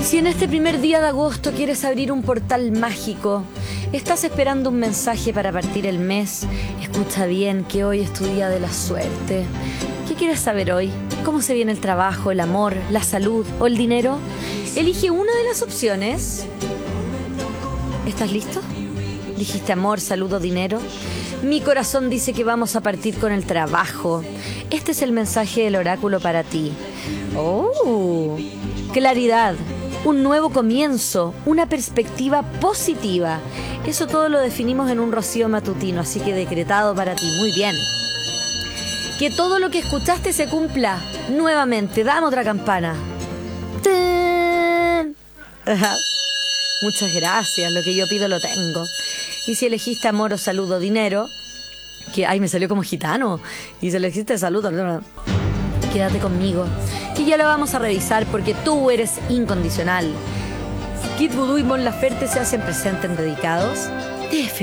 Si en este primer día de agosto quieres abrir un portal mágico, estás esperando un mensaje para partir el mes, escucha bien que hoy es tu día de la suerte. ¿Qué quieres saber hoy? ¿Cómo se viene el trabajo, el amor, la salud o el dinero? Elige una de las opciones. ¿Estás listo? ¿Dijiste amor, salud o dinero? Mi corazón dice que vamos a partir con el trabajo. Este es el mensaje del oráculo para ti. ¡Oh! Claridad, un nuevo comienzo, una perspectiva positiva. Eso todo lo definimos en un rocío matutino, así que decretado para ti. Muy bien. Que todo lo que escuchaste se cumpla. Nuevamente, dame otra campana. ¡Tan! Muchas gracias, lo que yo pido lo tengo. Y si elegiste amor o salud o dinero, que ay, me salió como gitano. Y si elegiste salud, quédate conmigo, que ya lo vamos a revisar porque tú eres incondicional. Kid Voodoo y Mon Laferte se hacen presentes en Dedicados. TF.